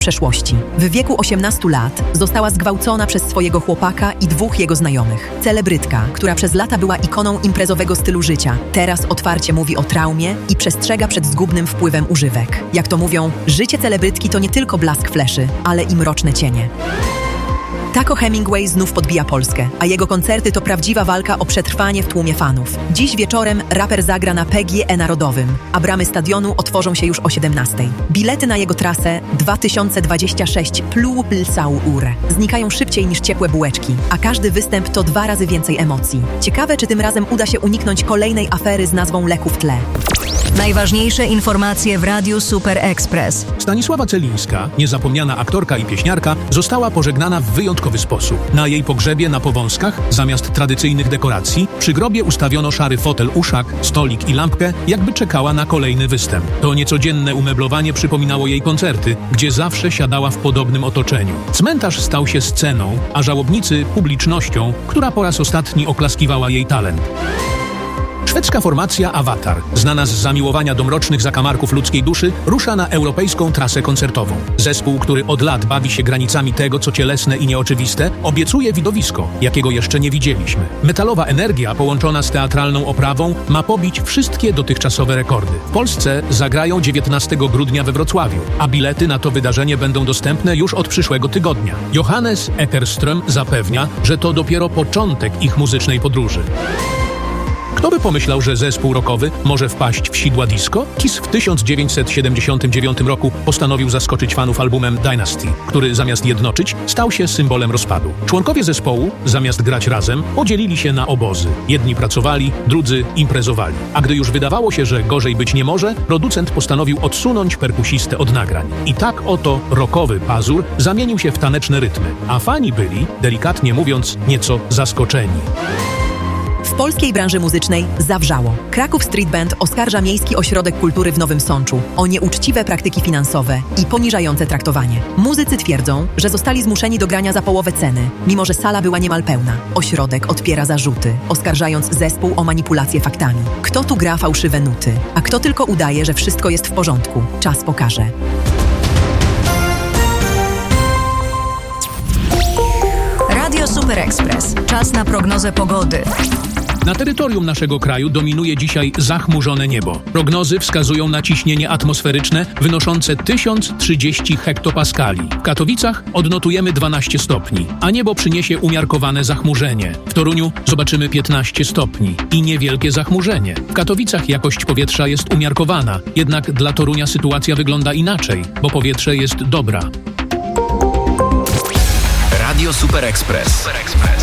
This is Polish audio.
przeszłości. W wieku 18 lat została zgwałcona przez swojego chłopaka i 2 jego znajomych. Celebrytka, która przez lata była ikoną imprezowego stylu życia, teraz otwarcie mówi o traumie i przestrzega przed zgubnym wpływem używek. Jak to mówią, życie celebrytki to nie tylko blask fleszy, ale i mroczne cienie. Taco Hemingway znów podbija Polskę, a jego koncerty to prawdziwa walka o przetrwanie w tłumie fanów. Dziś wieczorem raper zagra na PGE Narodowym, a bramy stadionu otworzą się już o 17:00. Bilety na jego trasę 2026 +ur znikają szybciej niż ciepłe bułeczki, a każdy występ to 2 razy więcej emocji. Ciekawe, czy tym razem uda się uniknąć kolejnej afery z nazwą leku w tle. Najważniejsze informacje w Radiu Super Express. Stanisława Celińska, niezapomniana aktorka i pieśniarka, została pożegnana w wyjątkowy sposób. Na jej pogrzebie na Powązkach, zamiast tradycyjnych dekoracji, przy grobie ustawiono szary fotel uszak, stolik i lampkę, jakby czekała na kolejny występ. To niecodzienne umeblowanie przypominało jej koncerty, gdzie zawsze siadała w podobnym otoczeniu. Cmentarz stał się sceną, a żałobnicy publicznością, która po raz ostatni oklaskiwała jej talent. Szwedzka formacja Avatar, znana z zamiłowania do mrocznych zakamarków ludzkiej duszy, rusza na europejską trasę koncertową. Zespół, który od lat bawi się granicami tego, co cielesne i nieoczywiste, obiecuje widowisko, jakiego jeszcze nie widzieliśmy. Metalowa energia połączona z teatralną oprawą ma pobić wszystkie dotychczasowe rekordy. W Polsce zagrają 19 grudnia we Wrocławiu, a bilety na to wydarzenie będą dostępne już od przyszłego tygodnia. Johannes Eckerström zapewnia, że to dopiero początek ich muzycznej podróży. Kto by pomyślał, że zespół rockowy może wpaść w sidła disco? Kiss w 1979 roku postanowił zaskoczyć fanów albumem Dynasty, który zamiast jednoczyć, stał się symbolem rozpadu. Członkowie zespołu, zamiast grać razem, podzielili się na obozy. Jedni pracowali, drudzy imprezowali. A gdy już wydawało się, że gorzej być nie może, producent postanowił odsunąć perkusistę od nagrań. I tak oto rockowy pazur zamienił się w taneczne rytmy, a fani byli, delikatnie mówiąc, nieco zaskoczeni. W polskiej branży muzycznej zawrzało. Kraków Street Band oskarża Miejski Ośrodek Kultury w Nowym Sączu o nieuczciwe praktyki finansowe i poniżające traktowanie. Muzycy twierdzą, że zostali zmuszeni do grania za połowę ceny, mimo że sala była niemal pełna. Ośrodek odpiera zarzuty, oskarżając zespół o manipulację faktami. Kto tu gra fałszywe nuty, a kto tylko udaje, że wszystko jest w porządku? Czas pokaże. Radio Super Express. Czas na prognozę pogody. Na terytorium naszego kraju dominuje dzisiaj zachmurzone niebo. Prognozy wskazują na ciśnienie atmosferyczne wynoszące 1030 hektopaskali. W Katowicach odnotujemy 12 stopni, a niebo przyniesie umiarkowane zachmurzenie. W Toruniu zobaczymy 15 stopni i niewielkie zachmurzenie. W Katowicach jakość powietrza jest umiarkowana, jednak dla Torunia sytuacja wygląda inaczej, bo powietrze jest dobra. Radio Super Express.